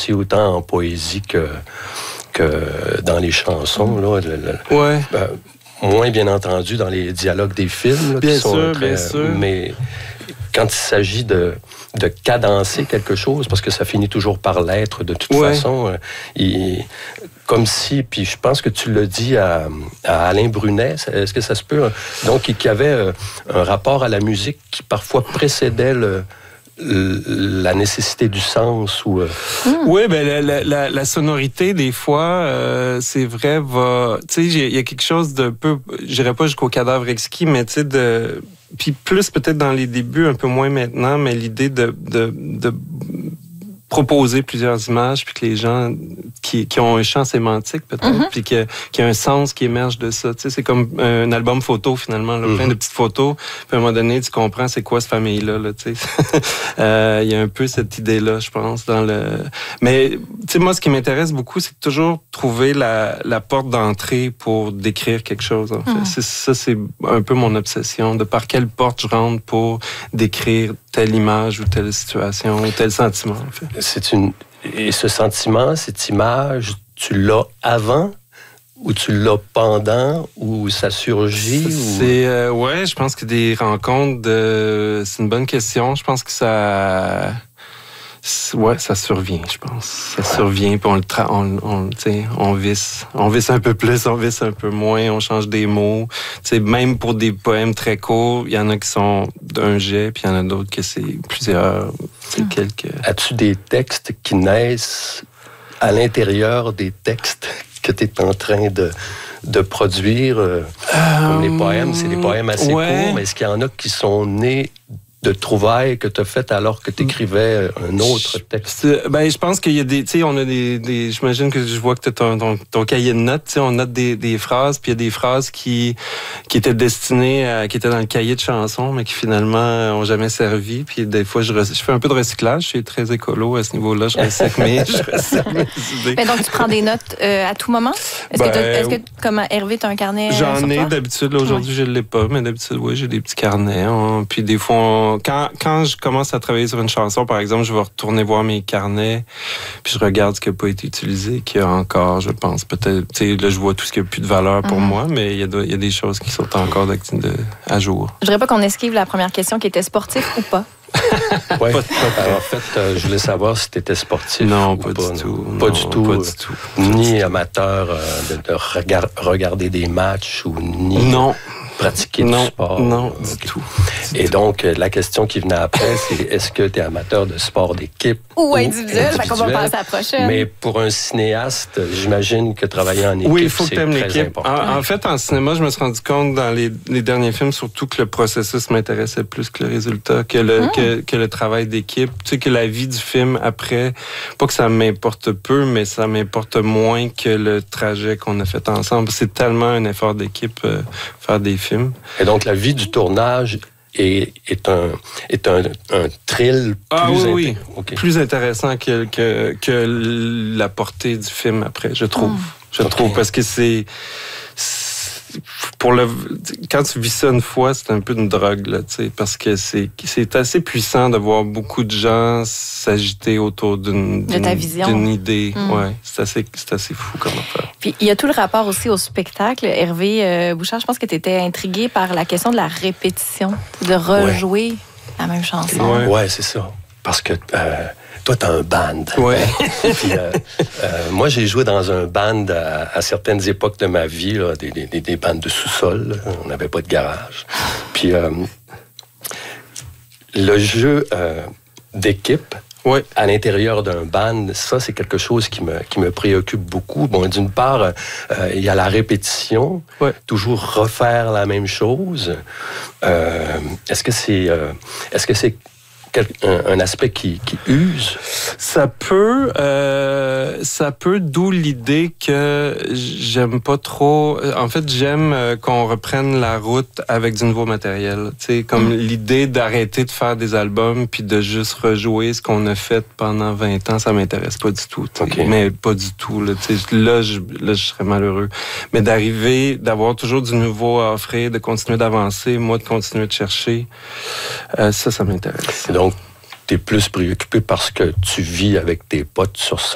aussi autant en poésie que dans les chansons. Là, moins, bien entendu, dans les dialogues des films. Là, bien sûr. Mais quand il s'agit de cadencer quelque chose, parce que ça finit toujours par l'être de toute façon, comme si, puis je pense que tu l'as dit à Alain Brunet, est-ce que ça se peut? Donc, qu'il y avait un rapport à la musique qui parfois précédait la nécessité du sens ou Oui, ben la sonorité des fois c'est vrai tu sais, il y a quelque chose de peu, j'irais pas jusqu'au cadavre exquis, mais tu sais puis plus peut-être dans les débuts, un peu moins maintenant, mais l'idée de proposer plusieurs images, puis que les gens qui ont un champ sémantique peut-être, puis qu'il y a un sens qui émerge de ça. Tu sais, c'est comme un album photo finalement, là, plein de petites photos. Puis à un moment donné, tu comprends c'est quoi cette famille-là. Là, tu sais, il y a un peu cette idée-là, je pense, dans le. Mais tu sais, moi, ce qui m'intéresse beaucoup, c'est toujours trouver la porte d'entrée pour décrire quelque chose. En fait, c'est un peu mon obsession, de par quelle porte je rentre pour décrire telle image ou telle situation ou tel sentiment. En fait. Et ce sentiment, cette image, tu l'as avant ou tu l'as pendant ou ça surgit? Ouais, je pense que des rencontres, c'est une bonne question. Je pense que ça survient, je pense. Ça survient, puis on visse un peu plus, on visse un peu moins, on change des mots. T'sais, même pour des poèmes très courts, il y en a qui sont d'un jet, puis il y en a d'autres que c'est plusieurs, quelques... As-tu des textes qui naissent à l'intérieur des textes que tu es en train de produire? Comme les poèmes, c'est des poèmes assez courts, mais est-ce qu'il y en a qui sont nés de trouvailles que tu as faites alors que tu écrivais un autre texte? Ben, je pense qu'il y a des... Tu sais, on a des j'imagine que je vois que tu as ton cahier de notes. Tu sais, on note des phrases, puis il y a des phrases qui étaient destinées qui étaient dans le cahier de chansons, mais qui finalement ont jamais servi. Puis des fois, je fais un peu de recyclage. Je suis très écolo à ce niveau-là. Je recycle mes idées. Mais donc, tu prends des notes à tout moment? Est-ce que comme Hervé, tu as un carnet? J'en ai d'habitude. Aujourd'hui, je ne l'ai pas, mais d'habitude, oui, j'ai des petits carnets. Puis des fois, quand je commence à travailler sur une chanson, par exemple, je vais retourner voir mes carnets, puis je regarde ce qui n'a pas été utilisé, qu'il y a encore, je pense, peut-être. Tu sais, là, je vois tout ce qui n'a plus de valeur pour moi, mais il y a des choses qui sont encore à jour. Je voudrais pas qu'on esquive la première question qui était sportif ou pas. Oui, en fait, je voulais savoir si tu étais sportif. Non, pas du tout. Pas du tout. Ni amateur de regarder des matchs ou ni... Non. Pratiquer du sport. Non, du tout. Et donc, la question qui venait après, c'est est-ce que tu es amateur de sport d'équipe ou individuel? On va passer à la prochaine. Mais pour un cinéaste, j'imagine que travailler en équipe, il faut que tu aimes l'équipe. Important. En fait, en cinéma, je me suis rendu compte dans les derniers films, surtout que le processus m'intéressait plus que le résultat, que le travail d'équipe. Tu sais, que la vie du film après, pas que ça m'importe peu, mais ça m'importe moins que le trajet qu'on a fait ensemble. C'est tellement un effort d'équipe faire des films. Et donc, la vie du tournage est un thrill plus, plus intéressant que la portée du film après, je trouve. Je trouve, parce que c'est quand tu vis ça une fois, c'est un peu une drogue, là, tu sais, parce que c'est assez puissant de voir beaucoup de gens s'agiter autour d'une idée. Ouais, c'est assez fou comme affaire. Puis il y a tout le rapport aussi au spectacle. Hervé Bouchard, je pense que tu étais intrigué par la question de la répétition, de rejouer la même chanson. Ouais, c'est ça. Parce que toi, t'as un band. Ouais. Puis, moi, j'ai joué dans un band à certaines époques de ma vie, là, des bandes de sous-sol. Là. On n'avait pas de garage. Puis, le jeu d'équipe à l'intérieur d'un band, ça, c'est quelque chose qui me préoccupe beaucoup. Bon, d'une part, il y a la répétition, toujours refaire la même chose. Est-ce que c'est un aspect qui use? Ça peut, d'où l'idée que j'aime pas trop. En fait, j'aime qu'on reprenne la route avec du nouveau matériel. Tu sais, comme l'idée d'arrêter de faire des albums puis de juste rejouer ce qu'on a fait pendant 20 ans, ça m'intéresse pas du tout. Mais pas du tout. Là, là, je serais malheureux. Mais d'avoir toujours du nouveau à offrir, de continuer d'avancer, moi de continuer de chercher, ça m'intéresse. Donc, tu es plus préoccupé parce que tu vis avec tes potes sur scène.